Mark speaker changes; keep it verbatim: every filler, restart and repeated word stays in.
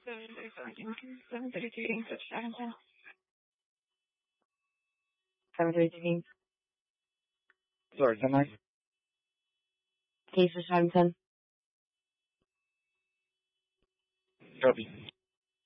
Speaker 1: seven thirty-two King Touchdown. seven thirty-two King.
Speaker 2: Sorry, ten nine.
Speaker 1: Case for seven ten.
Speaker 2: Copy.